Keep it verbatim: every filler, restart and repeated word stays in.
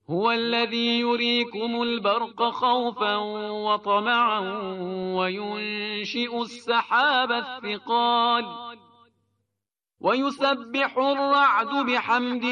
Huwa alladhi yurikum albarqa khawfan wa tama'an wa yunshi'u as-sahaba ath-thiqal wa yusabbihu ar-ra'du bihamdihi